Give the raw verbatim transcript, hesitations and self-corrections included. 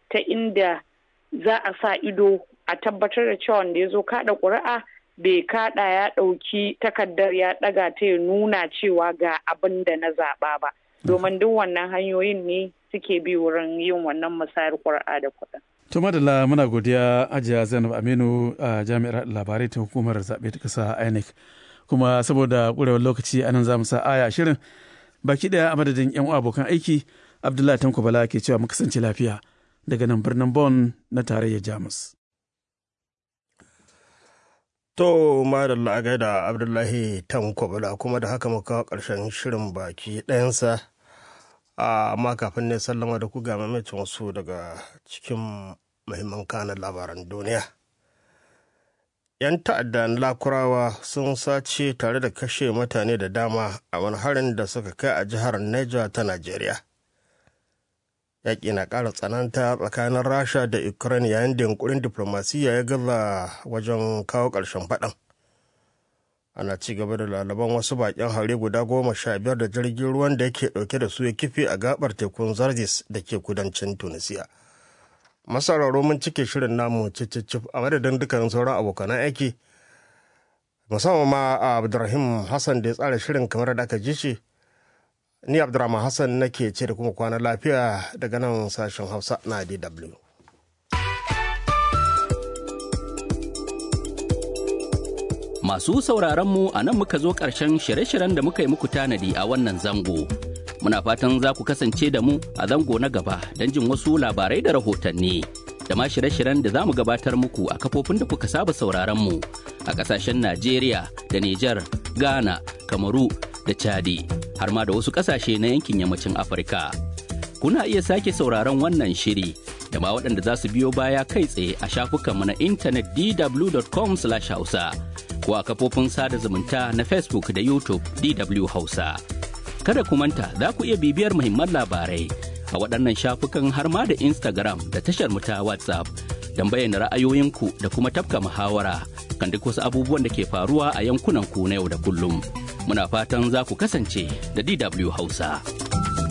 ta inda za a sa ido a tabbatar da cewa wanda ya zo kaɗa ƙuri'a bai kaɗa ya ɗauki takardar ya ɗaga ta ya nuna cewa ga abin da na zaɓa ba. Domin duk wannan hanyoyin ne suke bi wurin yin wannan musayar ƙuri'a da kuɗin. To madalla muna godiya Hajiya Zainab Aminu a jami'ar labarai ta hukumar zaɓe ta ƙasa I N E C. Kuma saboda ƙurewar lokaci anan za mu sa aya shirin baki ɗaya a madadin 'yan abokan aiki Abdullahi Tanko Bala ke cewa mu kasance lafiya daga nan birnin Bonn na tarayyar Jamus. To madalla a gaida Abdullahi Tanko Bala kuma da haka muka ƙarshen shirin baki ɗayansa. Amma kafin ne sallama da ku ga mamacin wasu daga cikin muhimman kanan labaran duniya. 'Yan ta'addan Lakurawa sun sace tare da kashe mutane da dama a wani harin da suka kai a jihar Niger ta Najeriya. Yaƙi na ƙara tsananta tsakanin Rasha da Ukraine yayin da yunkurin diflomasiyya ya gaza wajen kawo ƙarshen faɗan. Ana ci gaba da lalaban wasu baƙin haure guda goma sha biyar da jirgin ruwan da yake ɗauke da su ya kife a gaɓar tekun Zarzis da ke kudancin Tunisiya. Masararo mun cike shirin namu cicicif a madadin dukkan sauran abokan aiki, musamman ma a Abdurrahim Hassan da ya tsara shirin kamar da aka ji shi. Ni Abdurrahman Hassan nake ce da kuma kwana lafiya daga nan sashen Hausa na D W. Masu sauraronmu a nan muka zo ƙarshen shirye-shiryen da muka yi muku tanadi a wannan zango. Muna fatan za ku kasance da mu a zango na gaba don jin wasu labarai da rahotanni. Da ma shirye-shiryen da za mu gabatar muku a kafofin da kuka saba sauraronmu a ƙasashen Najeriya da Nijar, Ghana, Kamaru da Chadi, har ma da wasu ƙasashe na yankin yammacin Afirka. Kuna iya sake sauraron wannan shiri da ma waɗanda za su biyo baya kai tsaye a shafukanmu na intanet d w dot com slash hausa. ko a kafofin sada zumunta na Facebook da YouTube D W Hausa. Kada ku manta za ku iya bibiyar muhimman labarai a waɗannan shafukan har ma da Instagram da tashar mu ta WhatsApp don bayyana ra'ayoyinku da kuma tafka muhawara kan duk wasu abubuwan da ke faruwa a yankunan ku na yau da kullum. Muna fatan za ku kasance da D W Hausa.